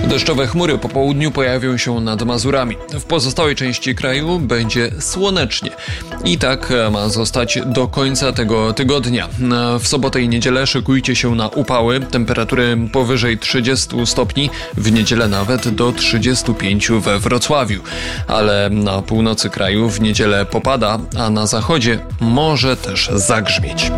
Deszczowe chmury po południu pojawią się nad Mazurami. W pozostałej części kraju będzie słonecznie. I tak ma zostać do końca tego tygodnia. W sobotę i niedzielę szykujcie się na upały. Temperatury powyżej 30 stopni, w niedzielę nawet do 35 we Wrocławiu. Ale na północy kraju w niedzielę popada, a na zachodzie może też zagrzmieć.